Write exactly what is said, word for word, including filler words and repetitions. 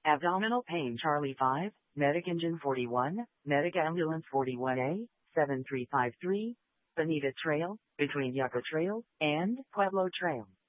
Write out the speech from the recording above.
Abdominal pain Charlie five, Medic Engine forty-one, Medic Ambulance forty-one A, seven three five three, Bonita Trail, between Yucca Trail and Pueblo Trail.